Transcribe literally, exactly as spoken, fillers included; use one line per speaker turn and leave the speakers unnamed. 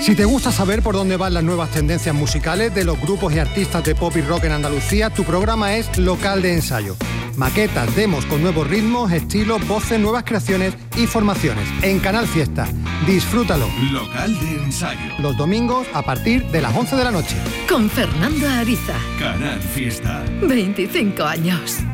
Si te gusta saber por dónde van las nuevas tendencias musicales de los grupos y artistas de pop y rock en Andalucía, tu programa es Local de Ensayo. Maquetas, demos con nuevos ritmos, estilos, voces, nuevas creaciones y formaciones. En Canal Fiesta. Disfrútalo.
Local de Ensayo.
Los domingos a partir de las once de la noche.
Con Fernando Ariza.
Canal Fiesta.
veinticinco años.